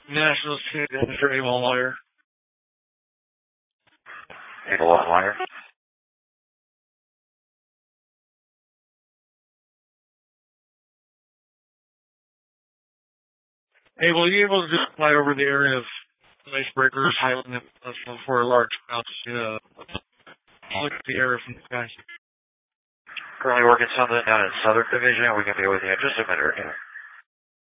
National Security Mr. Abel Lawyer. Abel Lawyer. Abel, are you able to just fly over the area of icebreakers, Highland, and for a large crowd to look at the area from the sky? Currently working something down in Southern Division. We can be with you in just a minute or two.